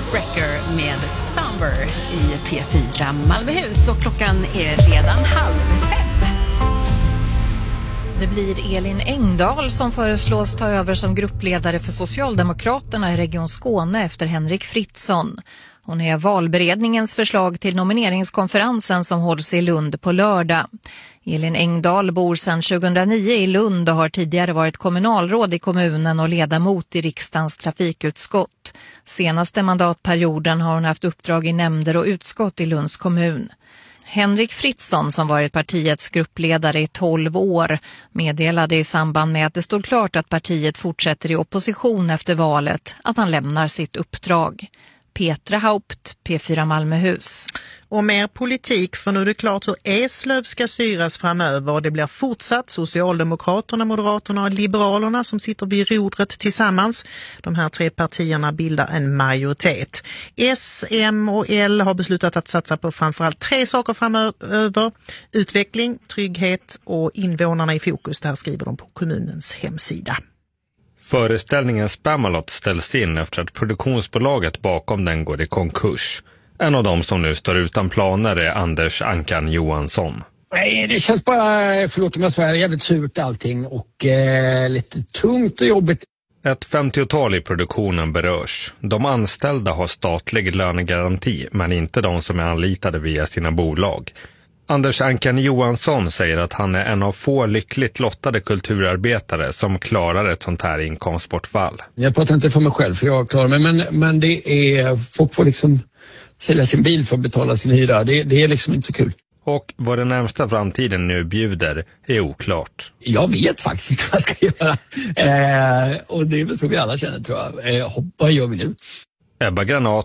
Wrecker med Summer i P4 Malmöhus och klockan är redan 4:30. Det blir Elin Engdahl som föreslås ta över som gruppledare för Socialdemokraterna i Region Skåne efter Henrik Fritzson. Hon är valberedningens förslag till nomineringskonferensen som hålls i Lund på lördag. Elin Engdahl bor sedan 2009 i Lund och har tidigare varit kommunalråd i kommunen och ledamot i riksdagens trafikutskott. Senaste mandatperioden har hon haft uppdrag i nämnder och utskott i Lunds kommun. Henrik Fritzson, som varit partiets gruppledare i 12 år, meddelade i samband med att det stod klart att partiet fortsätter i opposition efter valet att han lämnar sitt uppdrag. Petra Haupt, P4 Malmöhus. Och mer politik, för nu är det klart hur Eslöv ska styras framöver och det blir fortsatt Socialdemokraterna, Moderaterna och Liberalerna som sitter vid rodret tillsammans. De här 3 partierna bildar en majoritet. S, M och L har beslutat att satsa på framförallt 3 saker framöver. Utveckling, trygghet och invånarna i fokus. Det här skriver de på kommunens hemsida. Föreställningen Spamalot ställs in efter att produktionsbolaget bakom den går i konkurs. En av dem som nu står utan planer är Anders Ankan Johansson. Nej, det känns bara, förlåt om jag svär, jävligt surt allting och lite tungt och jobbigt. Ett 50-tal i produktionen berörs. De anställda har statlig lönegaranti, men inte de som är anlitade via sina bolag. Anders Ankan Johansson säger att han är en av få lyckligt lottade kulturarbetare som klarar ett sånt här inkomstbortfall. Jag pratar inte för mig själv för jag klarar mig, men det är, folk får liksom sälja sin bil för att betala sin hyra. Det är liksom inte så kul. Och vad den närmsta framtiden nu bjuder är oklart. Jag vet faktiskt inte vad jag ska göra. Och det är väl så vi alla känner, tror jag. Vad gör vi nu? Ebba Granat,